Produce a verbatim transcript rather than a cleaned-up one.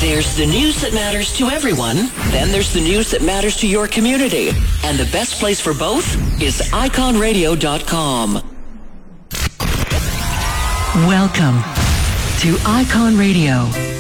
There's the news that matters to everyone. Then there's the news that matters to your community. And the best place for both is icon radio dot com. Welcome to Icon Radio.